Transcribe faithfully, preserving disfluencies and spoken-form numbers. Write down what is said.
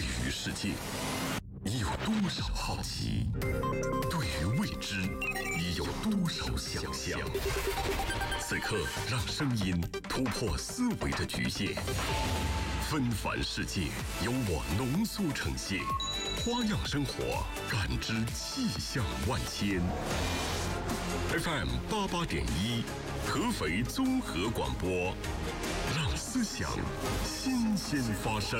对于世界，你有多少好奇？对于未知，你有多少想象？此刻，让声音突破思维的局限，纷繁世界由我浓缩呈现，花样生活，感知气象万千。F M 八八点一，合肥综合广播，让思想新鲜发生。